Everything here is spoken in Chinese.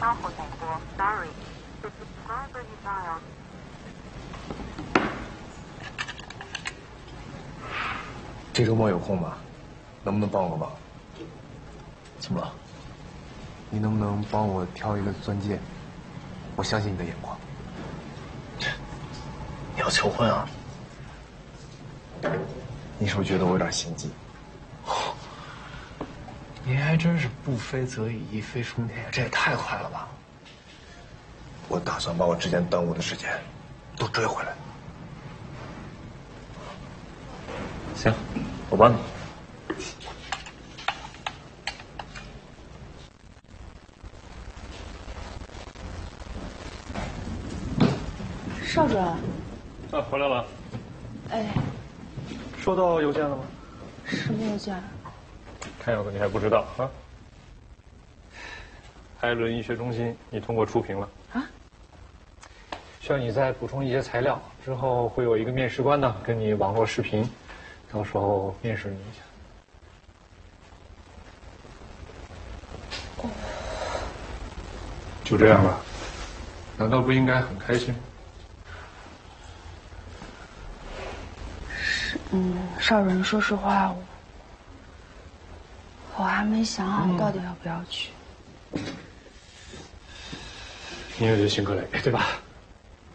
稍后再拨 ，Sorry。The subscriber you dialed。 这周末有空吗？能不能帮我个忙？ 怎么了？ 你能不能帮我挑一个钻戒？我相信你的眼光。 你要求婚啊？ 你是不是觉得我有点心机？ 您还真是不飞则已，一飞冲天，这也太快了吧！ 我打算把我之前耽误的时间都追回来。 行，我帮你。 邵主任。 啊，回来了。 哎， 收到邮件了吗？ 什么邮件？ 看样子你还不知道啊。艾伦医学中心，你通过初评了啊。需要你再补充一些材料，之后会有一个面试官呢跟你网络视频，到时候面试你一下。哦，就这样吧，难道不应该很开心吗？ 邵主任，说实话，我还没想好到底要不要去。 你也是辛苦了，对吧？